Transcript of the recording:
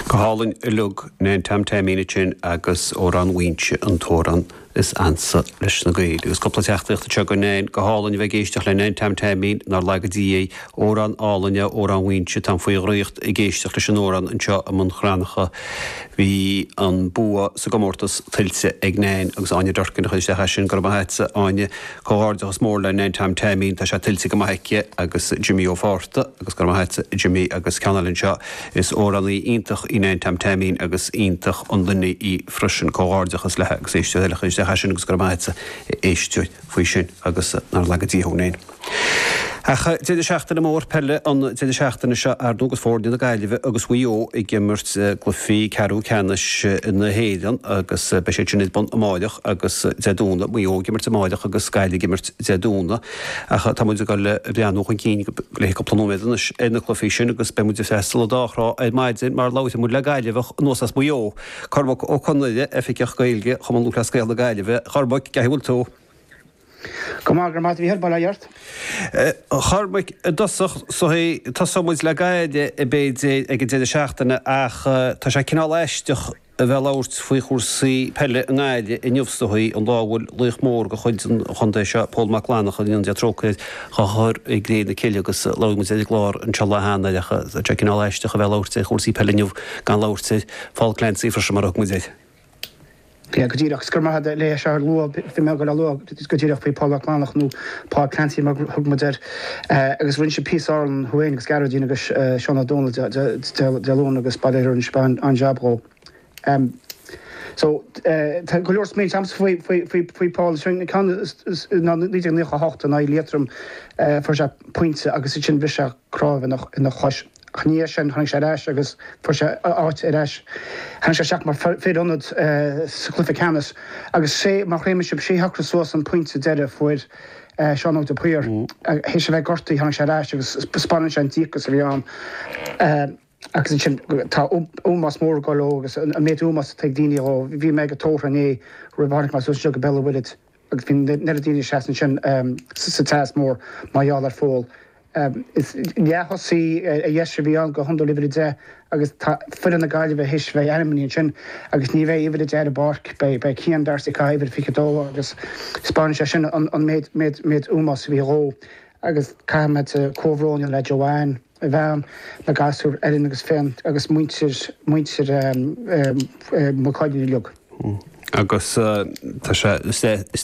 Goálann I lug na tamtaimína sin agus órán mhaointe an tóran is ansa leis na gaoil. Agus coppla teachtaíochta te go néin goálann bheith géisteach le na tamtaimín nar legadí órán álanne órán mhaointe tam faoi ghríocht I géisteach leis an órán anseo am an chránacha hí an bua sa gomórtas tilse ag néin agus aine dorcin chuis de sin gur maithe aine choáirdeachas mór le na tamtaimín tá se tilse go maiice agus Jimmy ó Fórta agus gur maithe Jimmy agus Canalin seo is óraní ítach I na tamtaimín agus ítach an duine I frisin choáirdeachas lethe agus éisteach de hasin agus gur maithe éisteúid faoi sin agus nar legadí hónéin. Acha téidir seachtainna mór pelle an téidir seachtainna se ar dúgus fórdína gaiileh agus bhuió I gimmert glufií cearú ceannis na héan agus be sé sinid bon amáideach agus zeúna bhuió gimmert amáideach agus gaiile gimmert zeúna acha tá muidir go le breanúchan cíine le go planóidirnas ina glufií sin agus be muidir festal dárá é maididzin mar láite mu le gaiileh nóas as bhuió charbach ó chuide efficeach gailge chamanú le scéal na gaiileh charbach gaithúil tú. Gomágur mat bhí herbal airt? Charbaic dosach so hé tá samúid le gaide I béide ag déidir seachtainna ach tá sé cinál eisteach a bheith láirt faoi chósaí pelle an gáide I nniuhstóí an láhfuil luich mór go chuid chundé se Paul McLanach an de trocaid chur ag gréad na ciile agus lámuid ag glár an se lehanana lecha te cinál eisteach a bheith láirt chósaí pelle nniuh gan láirtaid fáilcléintí fris mar muid. Go dtíach scurmathe le se lu fi me go lu go dtíach fao Paul McLanach nó pá clantíí mar thugmaidir agus rinn se píálan chuin agus garadín agus Seán Donald delón agus badéir an Spáin an jobbró. So go leor mé am faoi Paul ní nícha hocht an létrum for se pointse agus sin bhí crá nach chois. Chníé sin hanig sé réis agus fu se áit réis. Han se seach mar féúnad clufa canas agus sé mar réime se sé hachra sós an pointse deire fuir Seán de puir. Hé se bheith gortaí hanig sé réis agus Spáin an tíchas a bhíán. Agus sin tá ómas mór go agus an méid ómas te daine ó bhí me go tóra é ribánic mar so go bell bhuiid agus bhín nedíine se sin sa test mór maiall ar fóil. Hosí a dhéisir bhí an go hundú libh de agus fuan na gaiile bheith his bheith animíonn sin agus ní bheith ihid de a barc be cían darsa caiibh ficadó agus Spáin sin an méid úmas bhí ró agus caiimiid cóhróin le Joáin a bhean na gasú erin agus féin agus muintir mo caiidir lug. Agus tá